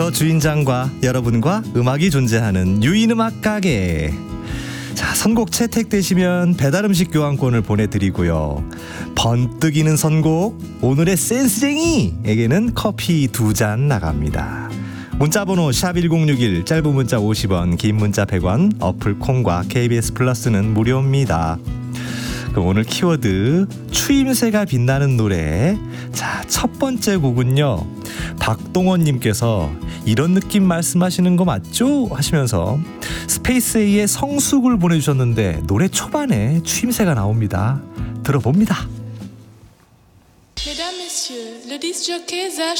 저 주인장과 여러분과 음악이 존재하는 유인음악 가게. 자, 선곡 채택되시면 배달음식 교환권을 보내드리고요. 번뜩이는 선곡 오늘의 센스쟁이에게는 커피 2잔 나갑니다. 문자번호 샵1061, 짧은 문자 50원, 긴 문자 100원, 어플 콩과 KBS 플러스는 무료입니다. 그럼 오늘 키워드 추임새가 빛나는 노래. 자, 첫 번째 곡은요, 박동원님께서 이런 느낌 말씀하시는 거 맞죠? 하시면서 스페이스A의 성숙을 보내주셨는데 노래 초반에 추임새가 나옵니다. 들어봅니다. Mesdames, Messieurs, le disc jockey Zach